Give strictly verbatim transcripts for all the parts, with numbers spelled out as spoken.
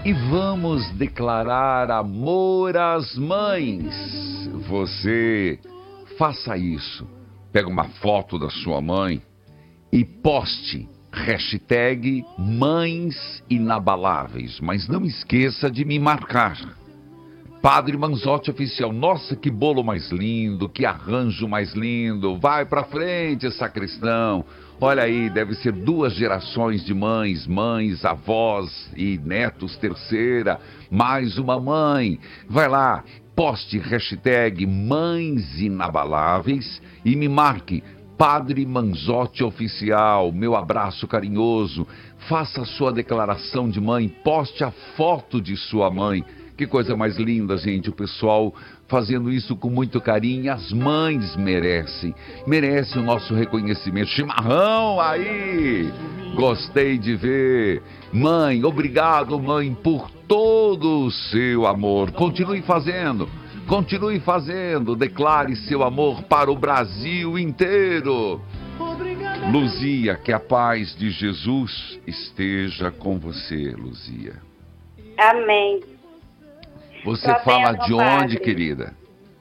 e vamos declarar amor às mães. Você faça isso. Pega uma foto da sua mãe e poste hashtag Mães Inabaláveis. Mas não esqueça de me marcar. Padre Manzotti Oficial. Nossa, que bolo mais lindo, que arranjo mais lindo. Vai pra frente, sacristão. Olha aí, deve ser duas gerações de mães, mães, avós e netos, terceira, mais uma mãe. Vai lá, poste hashtag Mães Inabaláveis e me marque Padre Manzotti Oficial. Meu abraço carinhoso. Faça a sua declaração de mãe, poste a foto de sua mãe. Que coisa mais linda, gente, o pessoal fazendo isso com muito carinho. As mães merecem, merecem o nosso reconhecimento. Chimarrão aí, gostei de ver. Mãe, obrigado, mãe, por todo o seu amor. Continue fazendo, continue fazendo, declare seu amor para o Brasil inteiro. Luzia, que a paz de Jesus esteja com você, Luzia. Amém. Você Tá fala vendo, de padre? onde, querida?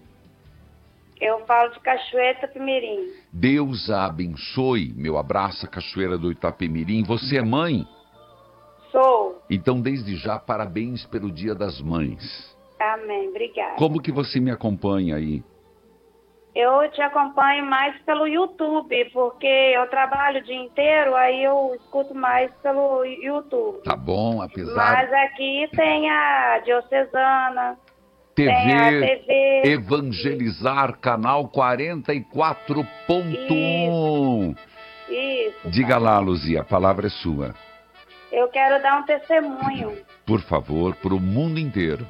Eu falo de Cachoeira Itapemirim. Deus a abençoe. Meu abraço, a Cachoeira do Itapemirim. Você é mãe? Sou. Então, desde já, parabéns pelo Dia das Mães. Amém, obrigada. Como que você me acompanha aí? Eu te acompanho mais pelo YouTube, porque eu trabalho o dia inteiro, aí eu escuto mais pelo YouTube. Tá bom, apesar... Mas aqui tem a Diocesana, T V, tem a T V... Evangelizar, canal quarenta e quatro ponto um. Isso, isso. Diga tá. lá, Luzia, a palavra é sua. Eu quero dar um testemunho Por favor, para o mundo inteiro.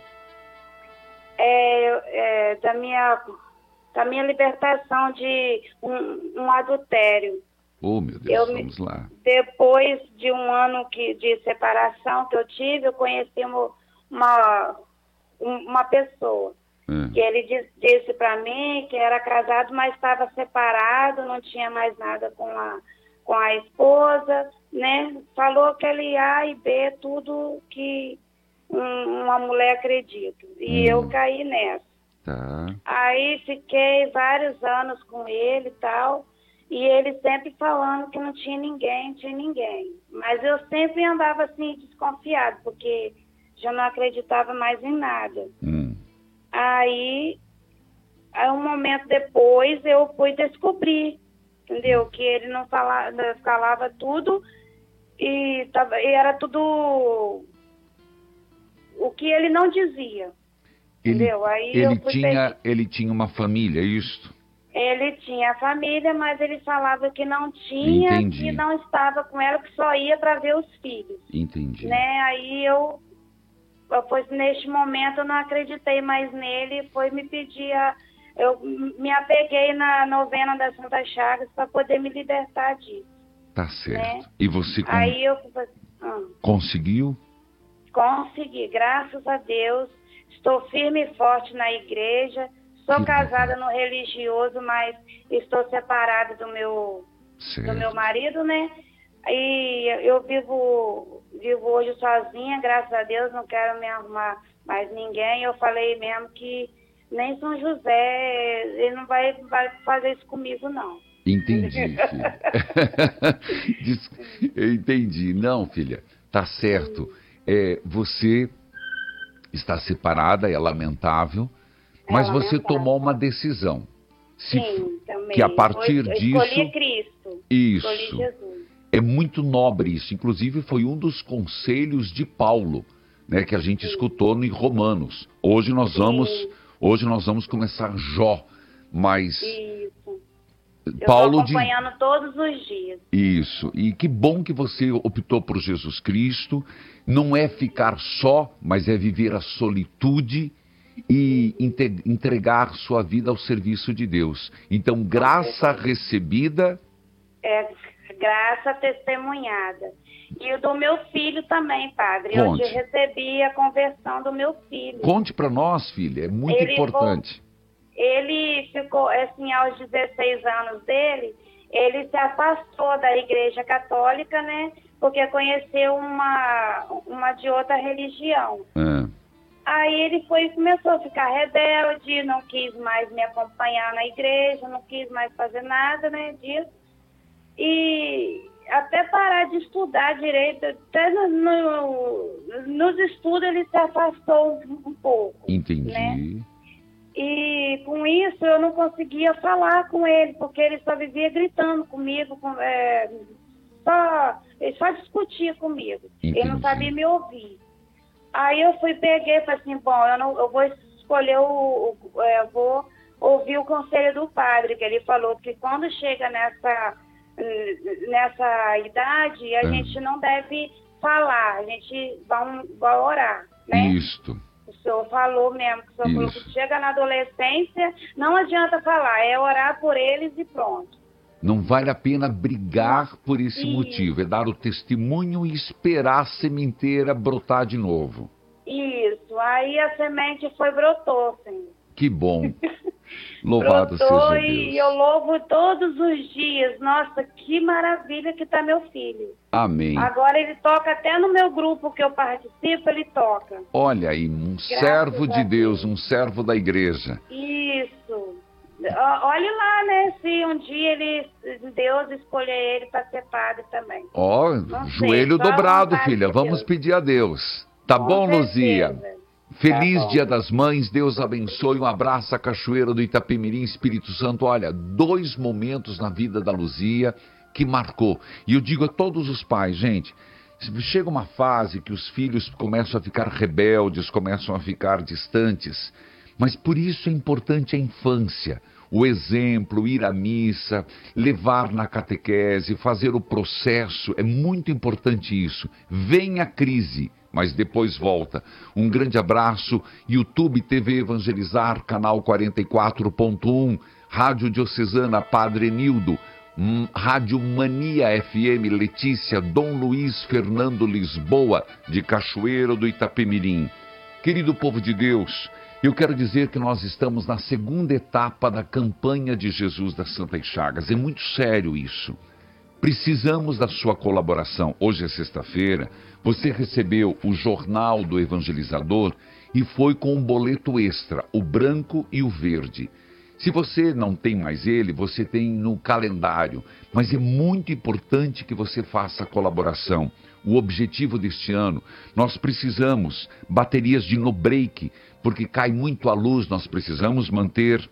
é, é, da minha... da minha libertação de um, um adultério. Oh, meu Deus, Eu me- vamos lá. Depois de um ano que, de separação que eu tive, eu conheci uma, uma, um- uma pessoa. É. Que ele diz- disse para mim que era casado, mas estava separado, não tinha mais nada com a, com a esposa, né? Falou que ele A e B, tudo que um- uma mulher acredita. E Hum. eu caí nessa. Tá. Aí fiquei vários anos com ele e tal, e ele sempre falando que não tinha ninguém, não tinha ninguém. Mas eu sempre andava assim, desconfiado, porque já não acreditava mais em nada. Hum. Aí, aí um momento depois, eu fui descobrir, entendeu? Que ele não falava, falava tudo, e, tava, e era tudo o que ele não dizia. Ele, Entendeu? Aí ele, eu fui tinha, pedir. ele tinha uma família, é isso? Ele tinha família, mas ele falava que não tinha, Entendi. que não estava com ela, que só ia para ver os filhos. Entendi. Né? Aí eu, eu foi, neste momento, eu não acreditei mais nele, foi me pedir, a, eu me apeguei na novena das Santas Chagas para poder me libertar disso. Tá certo. Né? E você con- Aí eu ah, conseguiu? consegui, graças a Deus, estou firme e forte na igreja. Sou Que casada no religioso, mas estou separada do meu, Certo. do meu marido, né? E eu vivo, vivo hoje sozinha, graças a Deus, não quero me arrumar mais ninguém. Eu falei mesmo que nem São José, ele não vai, vai fazer isso comigo, não. Entendi, filha. Diz- Eu entendi. Não, filha, tá certo. É, você está separada, é lamentável, mas É você lamentável. tomou uma decisão. Se f- Sim, também. que a partir eu, eu disso... escolhi Cristo. Isso. Escolhi Jesus. É muito nobre isso. Inclusive, foi um dos conselhos de Paulo, né, que a gente escutou em Romanos. Hoje nós vamos, hoje nós vamos começar Jó, mas Isso. Eu Paulo estou diz acompanhando todos os dias. isso. E que bom que você optou por Jesus Cristo. Não é ficar só, mas é viver a solitude e inte- entregar sua vida ao serviço de Deus. Então, graça recebida. É graça testemunhada. E o do meu filho também, padre. Conte. Eu recebi a conversão do meu filho. Conte para nós, filha, é muito Ele importante. Ele ficou, assim, aos dezesseis anos dele, ele se afastou da igreja católica, né? Porque conheceu uma, uma uma de outra religião. É. Aí ele foi começou a ficar rebelde, não quis mais me acompanhar na igreja, não quis mais fazer nada, né, disso. E até parar de estudar direito, até no, no, nos estudos ele se afastou um, um pouco. Entendi. Né? E com isso eu não conseguia falar com ele, porque ele só vivia gritando comigo, com, é, só, ele só discutia comigo. Entendi. Ele não sabia me ouvir. Aí eu fui, peguei e falei assim, bom, eu, não, eu vou escolher o, o é, vou ouvir o conselho do padre, que ele falou que quando chega nessa, nessa idade, a é. gente não deve falar, a gente vai, vai orar, né? Isto. O senhor falou mesmo, que o senhor Isso. falou que chega na adolescência, não adianta falar, é orar por eles e pronto. Não vale a pena brigar por esse Isso. motivo, é dar o testemunho e esperar a sementeira brotar de novo. Isso, aí a semente foi, brotou, Senhor. Que bom. Louvado brotou seja Deus. E eu louvo todos os dias. Nossa, que maravilha que está meu filho. Amém. Agora ele toca até no meu grupo que eu participo, ele toca. Olha aí, um Graças servo de a Deus, Deus. um servo da igreja. Isso. Olhe lá, né, se um dia ele, Deus escolher ele para ser padre também. Ó, Não joelho sei, só a dobrado, vontade filha. de Vamos Deus. pedir a Deus. Tá Com bom, certeza. Luzia? Feliz Tá bom. Dia das Mães, Deus abençoe, um abraço à Cachoeira do Itapemirim, Espírito Santo. Olha, dois momentos na vida da Luzia que marcou. E eu digo a todos os pais, gente, chega uma fase que os filhos começam a ficar rebeldes, começam a ficar distantes, mas por isso é importante a infância. O exemplo, ir à missa, levar na catequese, fazer o processo, é muito importante isso. Vem a crise, mas depois volta. Um grande abraço, YouTube T V Evangelizar, canal quarenta e quatro ponto um, Rádio Diocesana Padre Nildo, hum, Rádio Mania F M Letícia, Dom Luiz Fernando Lisboa, de Cachoeiro do Itapemirim. Querido povo de Deus, eu quero dizer que nós estamos na segunda etapa da campanha de Jesus das Santas Chagas. É muito sério isso. Precisamos da sua colaboração. Hoje é sexta-feira, você recebeu o Jornal do Evangelizador e foi com um boleto extra, o branco e o verde. Se você não tem mais ele, você tem no calendário. Mas é muito importante que você faça a colaboração. O objetivo deste ano, nós precisamos baterias de no-break, porque cai muito a luz, nós precisamos manter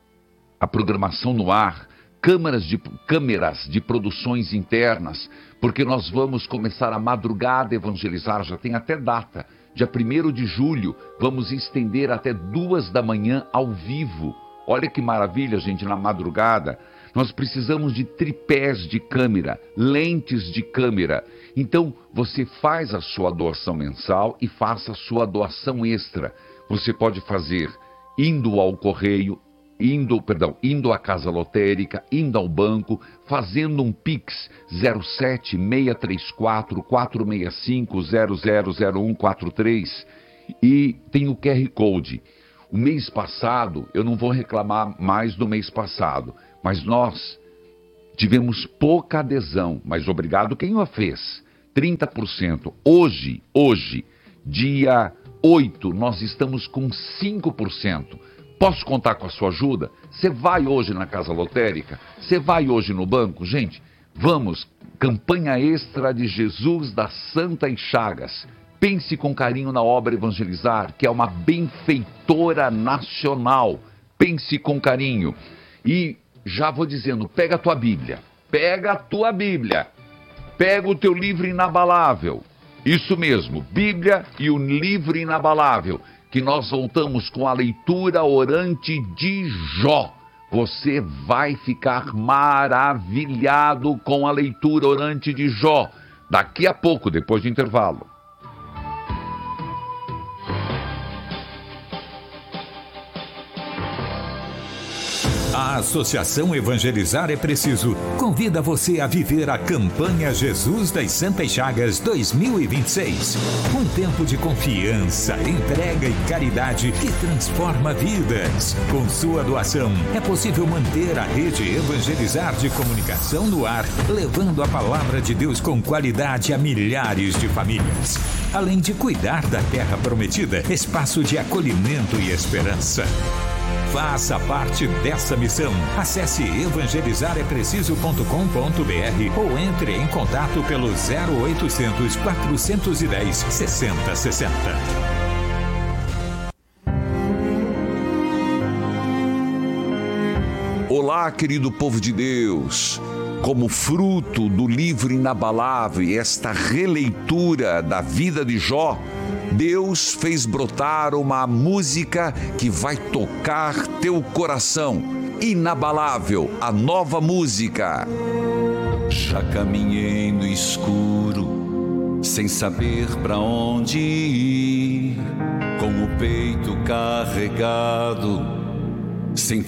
a programação no ar, câmeras de, câmeras de produções internas, porque nós vamos começar a madrugada a evangelizar, já tem até data, dia primeiro de julho, vamos estender até duas da manhã ao vivo. Olha que maravilha, gente, na madrugada. Nós precisamos de tripés de câmera, lentes de câmera. Então, você faz a sua doação mensal e faça a sua doação extra. Você pode fazer indo ao correio, indo, perdão, indo à casa lotérica, indo ao banco, fazendo um Pix zero sete seis três quatro, quatro seis cinco, zero zero zero um quatro três e tem o Q R Code. O mês passado, eu não vou reclamar mais do mês passado, mas nós tivemos pouca adesão, mas obrigado quem o fez, trinta por cento. Hoje, hoje, dia oito, nós estamos com cinco por cento. Posso contar com a sua ajuda? Você vai hoje na casa lotérica? Você vai hoje no banco? Gente, vamos, campanha extra de Jesus das Santas Chagas. Pense com carinho na obra Evangelizar, que é uma benfeitora nacional. Pense com carinho. E já vou dizendo, pega a tua Bíblia. Pega a tua Bíblia. Pega o teu livro inabalável. Isso mesmo, Bíblia e o livro inabalável. Que nós voltamos com a leitura orante de Jó. Você vai ficar maravilhado com a leitura orante de Jó. Daqui a pouco, depois do intervalo. A Associação Evangelizar é Preciso convida você a viver a campanha Jesus das Santas Chagas dois mil e vinte e seis. Um tempo de confiança, entrega e caridade que transforma vidas. Com sua doação, é possível manter a rede Evangelizar de comunicação no ar, levando a palavra de Deus com qualidade a milhares de famílias. Além de cuidar da terra prometida, espaço de acolhimento e esperança. Faça parte dessa missão. Acesse evangelizar é preciso ponto com ponto br ou entre em contato pelo zero oitocentos, quatrocentos e dez, sessenta sessenta. Olá, querido povo de Deus. Como fruto do livro inabalável e esta releitura da vida de Jó, Deus fez brotar uma música que vai tocar teu coração. Inabalável, a nova música. Já caminhei no escuro, sem saber pra onde ir, com o peito carregado, sem